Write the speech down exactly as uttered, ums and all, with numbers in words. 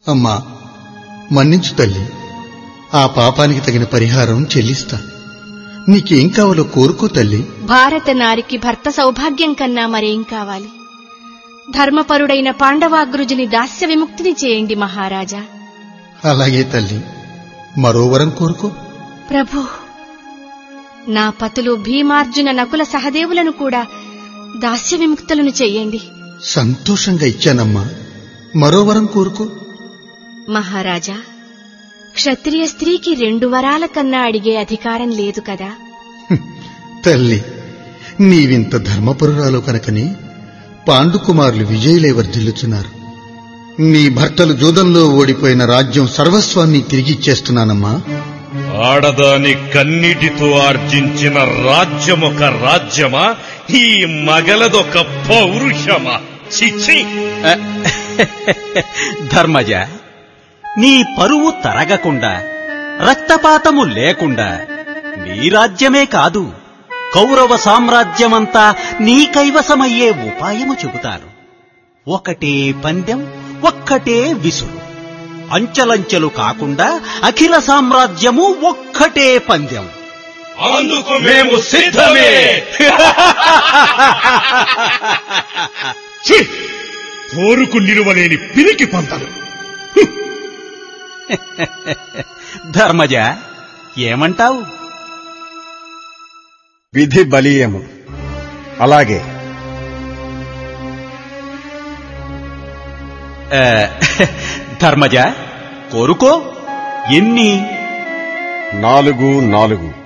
అమ్మా, మన్నించు తల్లి. ఆ పాపానికి తగిన పరిహారం చెల్లిస్తా. నీకేం కావాలో కోరుకో తల్లి. భారత నారికి భర్త సౌభాగ్యం కన్నా మరేం కావాలి? ధర్మపరుడైన పాండవాగ్రుజుని దాస్య విముక్తిని చేయండి మహారాజా. అలాగే తల్లి, మరో వరం కోరుకో. ప్రభు, నా పతులు భీమార్జున నకుల సహదేవులను కూడా దాస్య విముక్తులను చెయ్యండి. సంతోషంగా ఇచ్చానమ్మా, మరో వరం కోరుకో. మహారాజా, క్షత్రియ స్త్రీకి రెండు వరాల కన్నా అడిగే అధికారం లేదు కదా. తల్లి, నీవింత ధర్మపరురాలు కనుకని పాండుకుమారులు విజయులై వర్ధిల్లుచున్నారు. నీ భర్తలు జూదంలో ఓడిపోయిన రాజ్యం సర్వస్వాన్ని తిరిగిచ్చేస్తున్నానమ్మా. ఆడదాని కన్నిటితో ఆర్జించిన రాజ్యమొక రాజ్యమా, ఈ మగలదొక పౌరుషమా? చిచ్చి! ధర్మజ, నీ పరువు తరగకుండా, రక్తపాతము లేకుండా నీ రాజ్యమే కాదు, కౌరవ సామ్రాజ్యమంతా నీ కైవసమయ్యే ఉపాయము చెబుతాను. ఒకటే పందెం, ఒక్కటే విసురు. అంచెలంచెలు కాకుండా అఖిల సామ్రాజ్యము ఒక్కటే పందెం. అందుకు మేము సిద్ధమే. కోరుకు నిలువలేని పిరికి పంతలు. ధర్మజ, ఏమంటావు? విధి బలీయము. అలాగే. ధర్మజ, కోరుకో. ఎన్ని? నాలుగు నాలుగు.